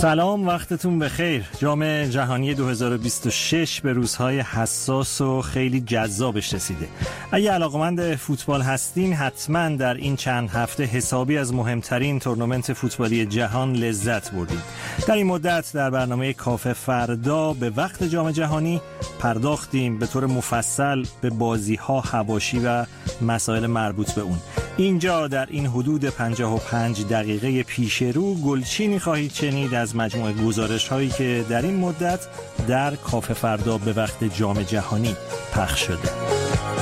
سلام، وقتتون بخیر. جام جهانی 2026 به روزهای حساس و خیلی جذابش رسیده. اگه علاقمند فوتبال هستین حتما در این چند هفته حسابی از مهمترین تورنمنت فوتبالی جهان لذت بردید. در این مدت در برنامه کافه فردا به وقت جام جهانی پرداختیم به طور مفصل به بازی‌ها، حواشی و مسائل مربوط به اون. اینجا در این حدود 55 دقیقه پیش رو گلچینی خواهید شنید از مجموعه گزارش هایی که در این مدت در کافه فردا به وقت جام جهانی پخش شده.